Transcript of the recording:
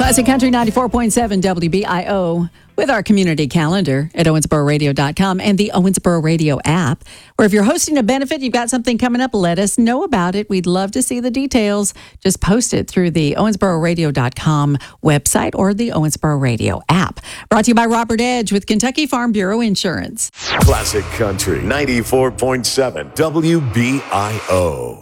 Classic Country 94.7 WBIO with our community calendar at owensbororadio.com and the Owensboro Radio app. Or if you're hosting a benefit, you've got something coming up, let us know about it. We'd love to see the details. Just post it through the owensbororadio.com website or the Owensboro Radio app. Brought to you by Robert Edge with Kentucky Farm Bureau Insurance. Classic Country 94.7 WBIO.